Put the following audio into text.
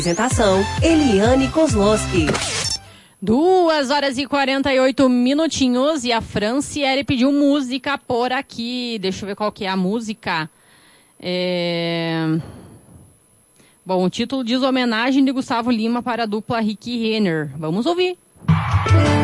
Apresentação, Eliane Kozlowski. 2h48 e a Franciele pediu música por aqui. Deixa eu ver qual que é a música. Bom, o título diz homenagem de Gustavo Lima para a dupla Rick Renner. Vamos ouvir.